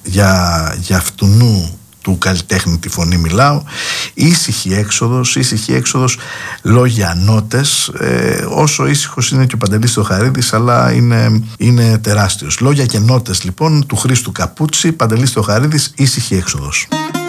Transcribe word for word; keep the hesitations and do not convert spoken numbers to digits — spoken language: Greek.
για, για αυτουνού του καλλιτέχνη τη φωνή μιλάω. Ήσυχη έξοδος, ήσυχη έξοδος, λόγια νότες, ε, όσο ήσυχος είναι και ο Παντελής Θεοχαρίδης, αλλά είναι, είναι τεράστιος. Λόγια και νότες λοιπόν του Χρήστου Καπούτσι, Παντελής Θεοχαρίδης, ήσυχη έξοδος.